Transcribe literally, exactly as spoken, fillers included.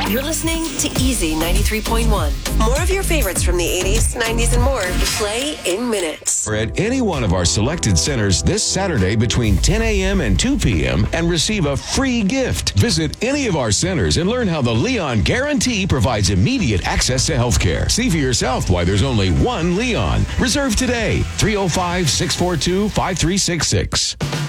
You're listening to Easy ninety-three point one. More of your favorites from the eighties, nineties, and more. Play in minutes. We're at any one of our selected centers this Saturday between ten a.m. and two p.m. and receive a free gift. Visit any of our centers and learn how the Leon Guarantee provides immediate access to health care. See for yourself why there's only one Leon. Reserve today. three oh five, six four two, five three six six.